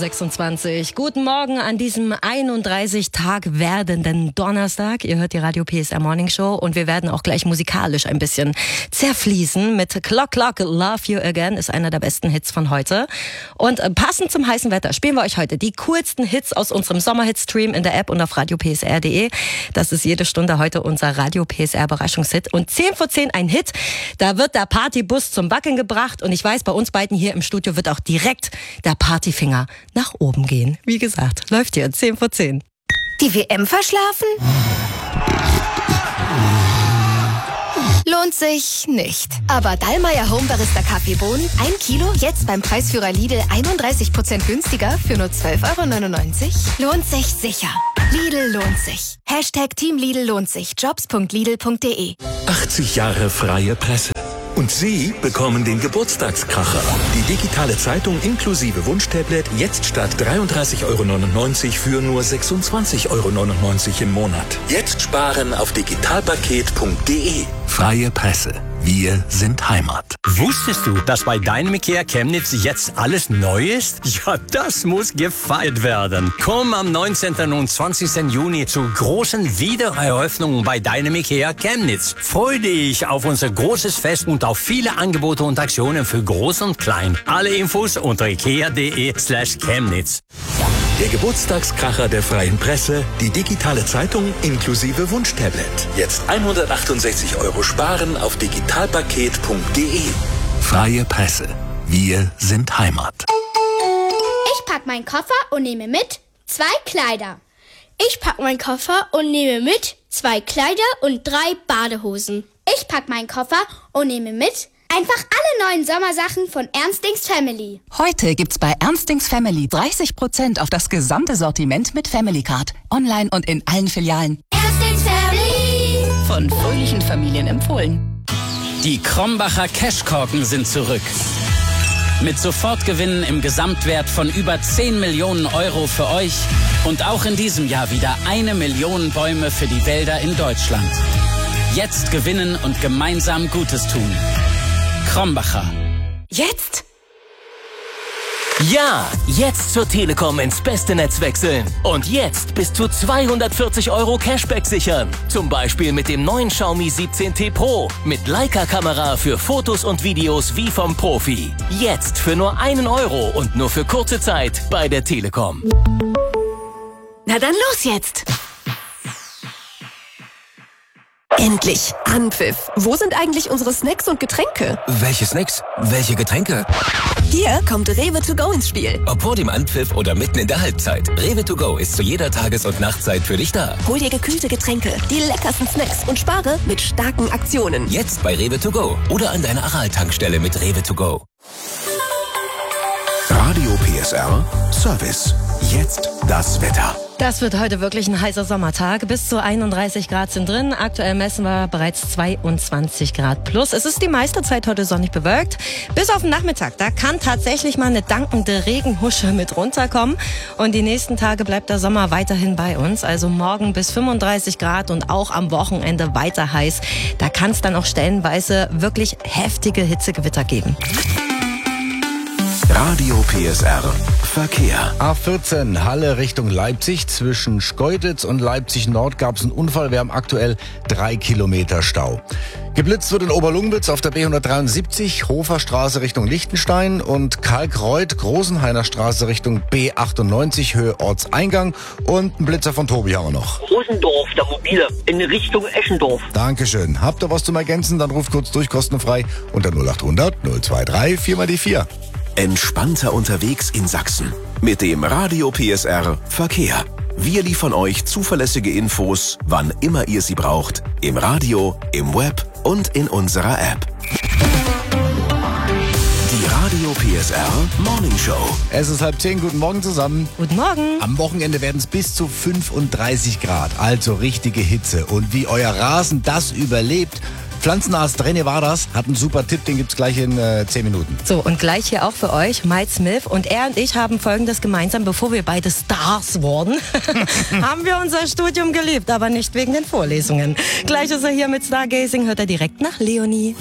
8:26 Uhr. Guten Morgen an diesem 31 Tag werdenden Donnerstag. Ihr hört die Radio PSR Morning Show und wir werden auch gleich musikalisch ein bisschen zerfließen mit Clock Clock Love You Again ist einer der besten Hits von heute. Und passend zum heißen Wetter spielen wir euch heute die coolsten Hits aus unserem Sommerhit-Stream in der App und auf radiopsr.de. Das ist jede Stunde heute unser Radio PSR Überraschungshit. Und 10 vor 10 ein Hit, da wird der Partybus zum Backen gebracht und ich weiß, bei uns beiden hier im Studio wird auch direkt der Partyfinger nach oben gehen. Wie gesagt, läuft hier 10 vor 10. Die WM verschlafen? Lohnt sich nicht. Aber Dallmayr Home Barista Kaffeebohnen, 1 Kilo, jetzt beim Preisführer Lidl 31% günstiger für nur 12,99 €. Lohnt sich sicher. Lidl lohnt sich. Hashtag Team Lidl lohnt sich. Jobs.lidl.de 80 Jahre freie Presse. Und Sie bekommen den Geburtstagskracher. Die digitale Zeitung inklusive Wunschtablet jetzt statt 33,99 € für nur 26,99 € im Monat. Jetzt sparen auf digitalpaket.de. Freie Presse. Wir sind Heimat. Wusstest du, dass bei Dynamicare Chemnitz jetzt alles neu ist? Ja, das muss gefeiert werden. Komm am 19. und 20. Juni zu großen Wiedereröffnungen bei Dynamicare Chemnitz. Freu dich auf unser großes Fest und auf viele Angebote und Aktionen für Groß und Klein. Alle Infos unter ikea.de/Chemnitz. Der Geburtstagskracher der freien Presse, die digitale Zeitung inklusive Wunschtablet. Jetzt 168 € sparen auf digitalpaket.de. Freie Presse. Wir sind Heimat. Ich pack meinen Koffer und nehme mit 2 Kleider. Ich pack meinen Koffer und nehme mit 2 Kleider und 3 Badehosen. Ich pack meinen Koffer und nehme mit einfach alle neuen Sommersachen von Ernstings Family. Heute gibt's bei Ernstings Family 30% auf das gesamte Sortiment mit Family Card. Online und in allen Filialen. Ernstings Family. Von fröhlichen Familien empfohlen. Die Krombacher Cashkorken sind zurück. Mit Sofortgewinnen im Gesamtwert von über 10 Millionen € für euch und auch in diesem Jahr wieder 1 Million Bäume für die Wälder in Deutschland. Jetzt gewinnen und gemeinsam Gutes tun. Krombacher. Jetzt? Ja, jetzt zur Telekom ins beste Netz wechseln. Und jetzt bis zu 240 € Cashback sichern. Zum Beispiel mit dem neuen Xiaomi 17T Pro. Mit Leica-Kamera für Fotos und Videos wie vom Profi. Jetzt für nur 1 € und nur für kurze Zeit bei der Telekom. Na dann los jetzt! Endlich! Anpfiff! Wo sind eigentlich unsere Snacks und Getränke? Welche Snacks? Welche Getränke? Hier kommt Rewe to go ins Spiel. Ob vor dem Anpfiff oder mitten in der Halbzeit. Rewe to go ist zu jeder Tages- und Nachtzeit für dich da. Hol dir gekühlte Getränke, die leckersten Snacks und spare mit starken Aktionen. Jetzt bei Rewe to go oder an deiner Aral-Tankstelle mit Rewe to go. Radio PSR Service. Jetzt das Wetter. Das wird heute wirklich ein heißer Sommertag. Bis zu 31 Grad sind drin. Aktuell messen wir bereits 22 Grad plus. Es ist die meiste Zeit heute sonnig bewölkt. Bis auf den Nachmittag. Da kann tatsächlich mal eine dankende Regenhusche mit runterkommen. Und die nächsten Tage bleibt der Sommer weiterhin bei uns. Also morgen bis 35 Grad und auch am Wochenende weiter heiß. Da kann es dann auch stellenweise wirklich heftige Hitzegewitter geben. Radio PSR Verkehr. A14 Halle Richtung Leipzig. Zwischen Schkeuditz und Leipzig Nord gab es einen Unfall. Wir haben aktuell 3 Kilometer Stau. Geblitzt wird in Oberlungwitz auf der B173, Hoferstraße Richtung Lichtenstein und Kalkreuth, Großenhainer Straße Richtung B98, Höhe Ortseingang. Und ein Blitzer von Tobi haben wir noch. Rosendorf, der Mobile, in Richtung Eschendorf. Dankeschön. Habt ihr was zum Ergänzen? Dann ruft kurz durch, kostenfrei unter 0800 023 4x4. Entspannter unterwegs in Sachsen. Mit dem Radio PSR Verkehr. Wir liefern euch zuverlässige Infos, wann immer ihr sie braucht. Im Radio, im Web und in unserer App. Die Radio PSR Morning Show. Es ist 9:30. Guten Morgen zusammen. Guten Morgen. Am Wochenende werden es bis zu 35 Grad. Also richtige Hitze. Und wie euer Rasen das überlebt, Pflanzenarzt René Warders hat einen super Tipp, den gibt's gleich in 10 Minuten. So, und gleich hier auch für euch, Mike Smith. Und er und ich haben Folgendes gemeinsam, bevor wir beide Stars wurden, haben wir unser Studium geliebt, aber nicht wegen den Vorlesungen. Gleich ist er hier mit Stargazing, hört er direkt nach Leonie.